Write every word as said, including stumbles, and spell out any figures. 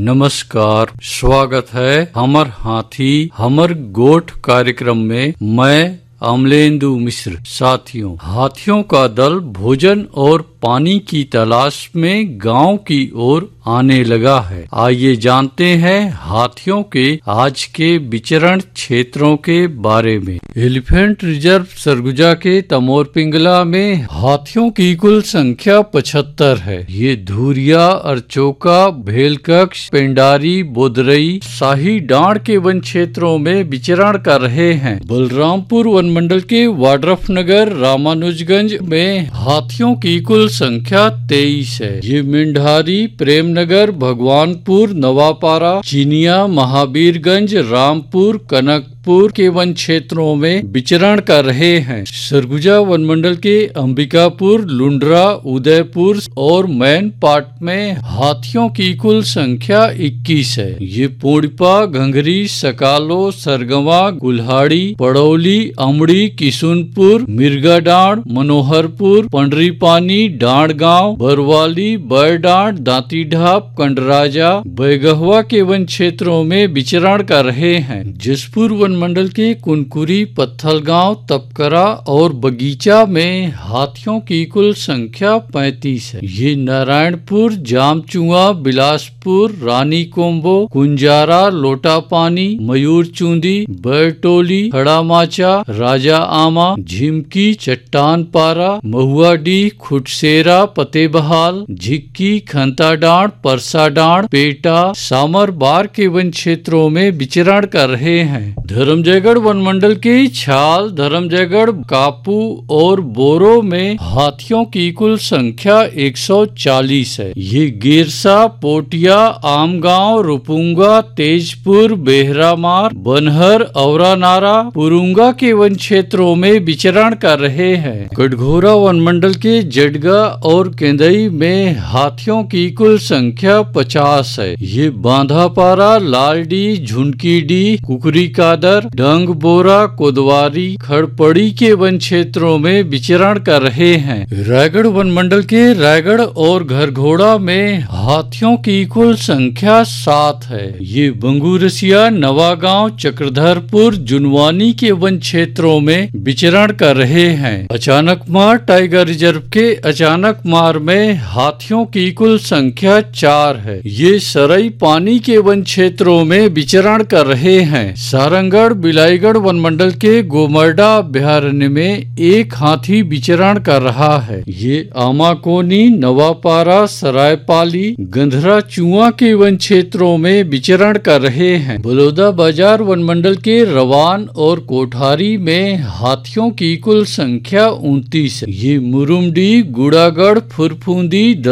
नमस्कार, स्वागत है हमर हाथी हमर गोठ कार्यक्रम में। मैं अमलेंदु मिश्र। साथियों, हाथियों का दल भोजन और पानी की तलाश में गांव की ओर आने लगा है। आइए जानते हैं हाथियों के आज के विचरण क्षेत्रों के बारे में। एलिफेंट रिजर्व सरगुजा के तमोर पिंगला में हाथियों की कुल संख्या पचहत्तर है। ये धुरिया, अरचोका, भेलकक्ष, पेंडारी, बोदरई, शाही डांड के वन क्षेत्रों में विचरण कर रहे हैं। बलरामपुर वन मंडल के वाड्रफ नगर रामानुजगंज में हाथियों की कुल संख्या तेईस है। ये मेंढारी, प्रेमनगर, भगवानपुर, नवापारा, चिनिया, महावीरगंज, रामपुर, कनकपुर के वन क्षेत्रों में विचरण कर रहे हैं। सरगुजा वन मंडल के अंबिकापुर, लुंड्रा, उदयपुर और मैन पाट में हाथियों की कुल संख्या इक्कीस है। ये पोड़िपा, घंघरी, सकालो, सरगवा, गुल्हाड़ी, पड़ौली, अमड़ी, किशुनपुर, मिर्गाडांड, मनोहरपुर, पंडरीपानी, डांडगांव, बरवाली, बरडांड, दांतीढाप, कंडराजा, बैगहवा के वन क्षेत्रों में विचरण कर रहे हैं। जसपुर वन मंडल के कुनकुरी, पत्थलगांव, तपकरा और बगीचा में हाथियों की कुल संख्या पैंतीस है। ये नारायणपुर, जामचुआ, बिलासपुर, रानी कोम्बो, कुंजारा, लोटापानी, मयूरचूंदी, बैरटोली, खड़ामाचा, राजा आमा, झिमकी, चट्टानपारा, महुआडी, खुटसेरा, पतेबहाल, झिक्की, खंताडांड, परसाडांड, पेटा, सामरबार के वन क्षेत्रों में विचरण कर रहे हैं। धर्मजयगढ़ वन मंडल के छाल, धर्मजयगढ़, कापू और बोरो में हाथियों की कुल संख्या एक सौ चालीस है। ये गेरसा, पोटिया, आमगांव, रुपुंगा, तेजपुर, बेहरामार, बनहर, औरानारा, पुरुंगा के वन क्षेत्रों में विचरण कर रहे हैं। कटघोरा वन मंडल के जडगा और केंदई में हाथियों की कुल संख्या पचास है। ये बांधापारा, लालडी, झुनकीडी, कुकरी कादर, डंग बोरा, कोदवारी, खड़पड़ी के वन क्षेत्रों में विचरण कर रहे हैं। रायगढ़ वन मंडल के रायगढ़ और घरघोड़ा में हाथियों की कुल संख्या सात है। ये बंगूरसिया, नवागांव, चक्रधरपुर, जुनवानी के वन क्षेत्रों में विचरण कर रहे हैं। अचानकमार टाइगर रिजर्व के अचानकमार में हाथियों की कुल संख्या चार है। ये सरई पानी के वन क्षेत्रों में विचरण कर रहे हैं। सारंगढ़, बिलाईगढ़ वन मंडल के गोमर्डा अभ्यारण्य में एक हाथी विचरण कर रहा है। ये आमाकोनी, नवापारा, सरायपाली, गंधरा चुआ के वन क्षेत्रों में विचरण कर रहे हैं। बलौदा बाजार वन मंडल के रवान और कोठारी में हाथियों की कुल संख्या उनतीस है। ये मुरुमडी, गुड़ागढ़, फुरफुंदी,